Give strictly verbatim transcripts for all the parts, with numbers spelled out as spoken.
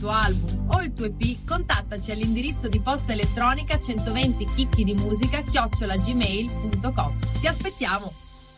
tuo album o il tuo E P, contattaci all'indirizzo di posta elettronica centoventi chicchi di musica chiocciola gmail punto com. Ti aspettiamo!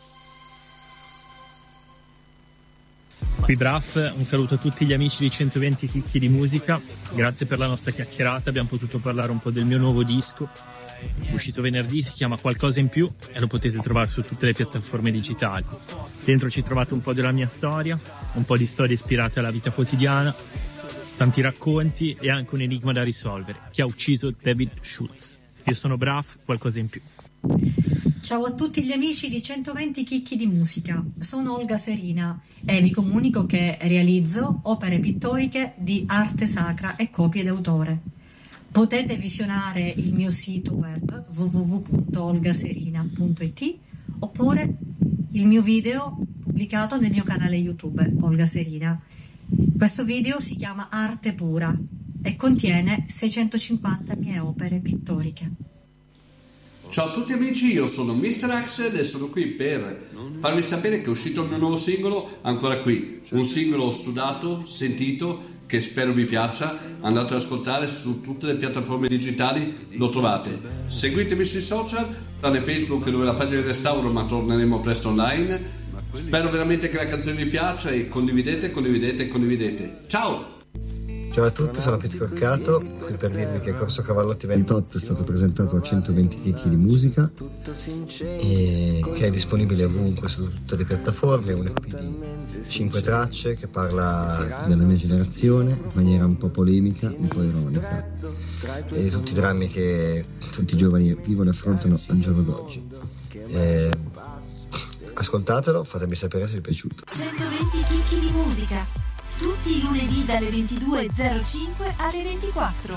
Qui Braf, un saluto a tutti gli amici di centoventi chicchi di musica, grazie per la nostra chiacchierata, abbiamo potuto parlare un po' del mio nuovo disco, uscito venerdì, si chiama Qualcosa in più e lo potete trovare su tutte le piattaforme digitali. Dentro ci trovate un po' della mia storia, un po' di storie ispirate alla vita quotidiana, tanti racconti e anche un enigma da risolvere: chi ha ucciso David Schultz. Io sono Braf, Qualcosa in più. Ciao a tutti gli amici di centoventi chicchi di musica, sono Olga Serina e vi comunico che realizzo opere pittoriche di arte sacra e copie d'autore. Potete visionare il mio sito web w w w punto olgaserina punto i t oppure il mio video pubblicato nel mio canale YouTube Olga Serina. Questo video si chiama Arte Pura e contiene seicentocinquanta mie opere pittoriche. Ciao a tutti amici, io sono mister Axel e sono qui per farvi sapere che è uscito il mio nuovo singolo, Ancora qui, un singolo sudato, sentito, che spero vi piaccia. Andate ad ascoltare su tutte le piattaforme digitali, lo trovate. Seguitemi sui social, tranne Facebook dove la pagina di restauro, ma torneremo presto online. Spero veramente che la canzone vi piaccia e condividete, condividete, condividete. Ciao! Ciao a tutti, sono Pietro Corcato, qui per dirvi che Corso Cavallotti ventotto è stato presentato a centoventi chicchi di musica e che è disponibile ovunque su tutte le piattaforme, un E P di cinque tracce che parla della mia generazione in maniera un po' polemica, un po' ironica e di tutti i drammi che tutti i giovani vivono e affrontano al giorno d'oggi. E ascoltatelo, fatemi sapere se vi è piaciuto. centoventi chicchi di musica. Tutti i lunedì dalle ventidue e zero cinque alle ventiquattro.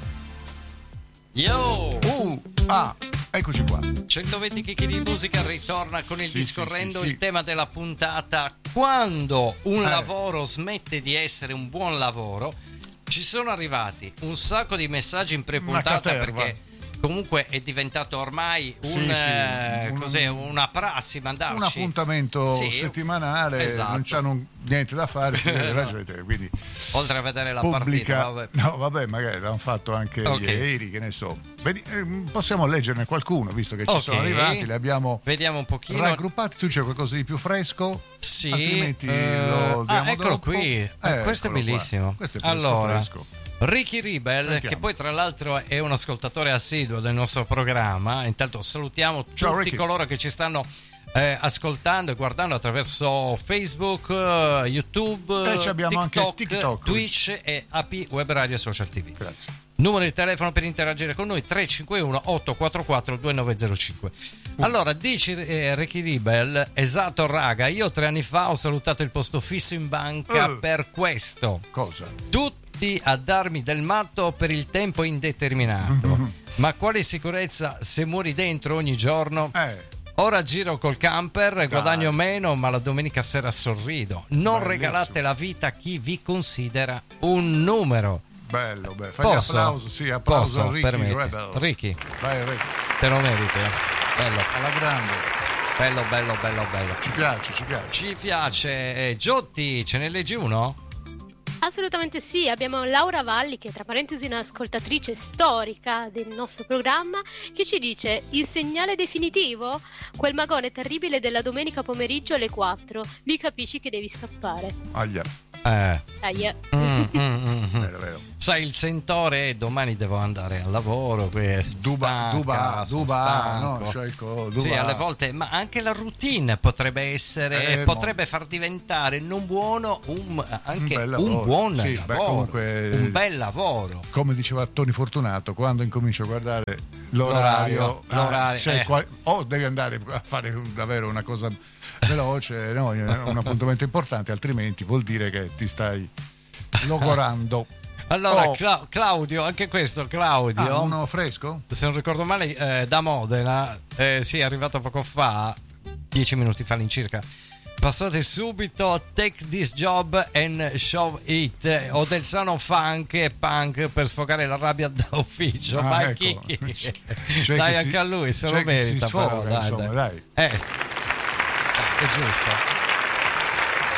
Yo! Uh, ah, eccoci qua. centoventi chicchi di musica ritorna con il sì, discorrendo sì, sì, il sì. tema della puntata: quando un Eh. lavoro smette di essere un buon lavoro. Ci sono arrivati un sacco di messaggi in pre-puntata caterva. perché comunque è diventato ormai un, Sì, sì, eh, un- cos'è, una prassi mandarci Un appuntamento Sì, settimanale, esatto. non c'hanno niente da fare, si vede la gente, quindi oltre a vedere la pubblica. partita, vabbè. No, vabbè, magari l'hanno fatto anche Ok. ieri, che ne so. Vedi, eh, possiamo leggerne qualcuno, visto che ci Ok. sono arrivati, li abbiamo Vediamo un pochino. raggruppati. Tu c'è qualcosa di più fresco? Sì, Altrimenti eh, lo diamo ah, eccolo dopo. qui. Eh, Questo è eccolo qua. bellissimo. Questo è fresco, Allora, fresco. Ricky Ribel, Sentiamo. che poi tra l'altro è un ascoltatore assiduo del nostro programma. Intanto salutiamo Ciao, tutti Ricky. coloro che ci stanno eh, ascoltando e guardando attraverso Facebook, eh, YouTube, E ci abbiamo anche TikTok, TikTok. Twitch e A P Web Radio Social T V. Grazie. Numero di telefono per interagire con noi: tre cinque uno otto quattro quattro due nove zero cinque. Allora, dici eh, Ricky Ribel, esatto raga, io tre anni fa ho salutato il posto fisso in banca Eh. per questo. Cosa? Tutti a darmi del matto per il tempo indeterminato. Mm-hmm. Ma quale sicurezza se muori dentro ogni giorno? Eh, Ora giro col camper, guadagno meno, ma la domenica sera sorrido. Non Bellissimo. regalate la vita a chi vi considera un numero. bello, bello. Fagli Posso? applauso, sì, applauso Posso? a Ricky Permetti. Rebel. Ricky, Vai, Ricky. te lo meriti. eh. Bello, Alla grande. bello, bello, bello, bello. Ci piace, ci piace. Ci piace. Eh, Giotti, ce ne leggi uno? Assolutamente sì, abbiamo Laura Valli, che tra parentesi è un'ascoltatrice storica del nostro programma, che ci dice: il segnale definitivo? Quel magone terribile della domenica pomeriggio alle quattro, lì capisci che devi scappare. Aia. Eh. Dai, eh. Mm, mm, mm, mm. Vero, vero. Sai, il sentore, domani devo andare al lavoro. Duba, Duba, Duba, Duba, no, cioè il co- Duba. Sì, alle volte, ma anche la routine potrebbe essere, Eh, potrebbe far diventare non buono un, anche Un bel un, lavoro. buon Sì, lavoro, beh, comunque, un bel lavoro. Come diceva Tony Fortunato, quando incomincio a guardare l'orario, L'orario, l'orario, ah, c'è eh. qual- o devi andare a fare davvero una cosa veloce, no, un appuntamento importante, altrimenti vuol dire che ti stai logorando. Allora, Oh. Cla- Claudio, anche questo Claudio, Ah, uno fresco? se non ricordo male, eh, da Modena, eh, sì, è arrivato poco fa, dieci minuti fa all'incirca. Passate subito, take this job and show it. Ho del sano funk e punk per sfogare la rabbia da ufficio. Ah, Ma ecco. chi? C'è Dai, chi anche si- a lui se c'è lo chi merita. si sfoga, però, dai, insomma, dai. dai. Eh, dai, è giusto.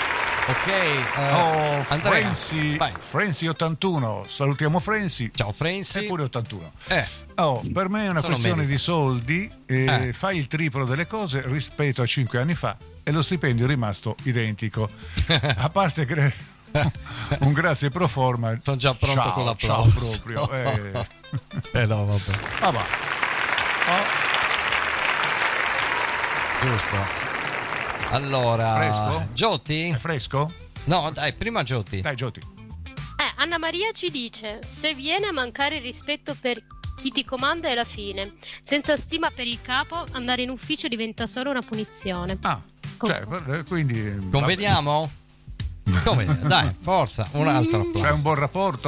Ok, eh, oh, Andrea, Frenzy, vai. Frenzy ottantuno, salutiamo Frenzy. Ciao Frenzy. Eppure ottantuno. Eh. Oh, per me è una Sono questione merito. di soldi, eh, Eh. fai il triplo delle cose rispetto a cinque anni fa e lo stipendio è rimasto identico. A parte che un grazie pro forma. Sono già pronto ciao, con l'applauso. Ciao proprio. Eh, Eh no, vabbè. vabbè. Oh, Giusto. Allora, Fresco? Giotti? è fresco? No, dai, prima Giotti. Dai, Giotti. Eh, Anna Maria ci dice: se viene a mancare il rispetto per chi ti comanda è la fine. Senza stima per il capo, andare in ufficio diventa solo una punizione. Ah, cioè, per- quindi. Conveniamo? Conveniamo. Dai, forza, un altro Mm. applauso. C'è un buon rapporto?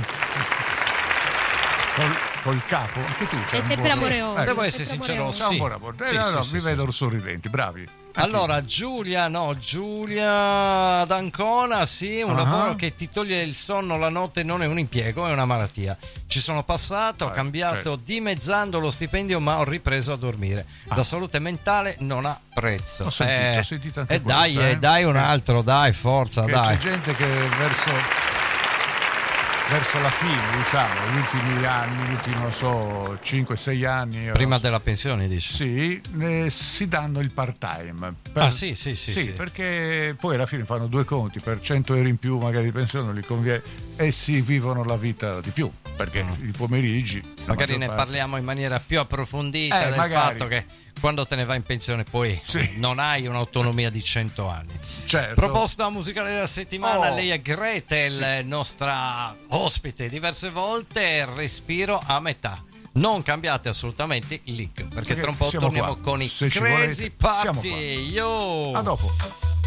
Col, col capo? Anche tu c'hai È un sempre buon... amore. Ecco, Devo essere Sempre sincero, amore. c'è un sì. buon rapporto. Eh, Sì, no, sì, no, sì, vi sì. vedo sorridenti, bravi. Allora, Giulia, no, Giulia d'Ancona, sì, un Ah. lavoro che ti toglie il sonno la notte non è un impiego, è una malattia. Ci sono passato, ho Eh, cambiato certo. dimezzando lo stipendio, ma ho ripreso a dormire. La salute mentale non ha prezzo. Ho sentito, Eh, ho sentito anche e dai, questo, eh, eh. dai un Eh. altro, dai, forza, Che dai. c'è gente che verso verso la fine, diciamo, gli ultimi anni, gli ultimi, non so, cinque sei anni. Prima eh, della pensione, dici? Sì, eh, si danno il part-time. Per- Ah, sì, sì, sì, sì. perché poi alla fine fanno due conti, per cento euro in più magari di pensione non gli conviene e si vivono la vita di più, perché i pomeriggi... la Magari maggior ne parte- parliamo in maniera più approfondita Eh, del magari. fatto che quando te ne vai in pensione poi Sì. non hai un'autonomia di cento anni. Certo. Proposta musicale della settimana, Oh. lei è Gretel, nostra ospite diverse volte, respiro a metà. Non cambiate assolutamente il link, perché, Perché tra un po' siamo torniamo qua. con i Se ci Crazy volete, siamo Party. qua. Yo! A dopo.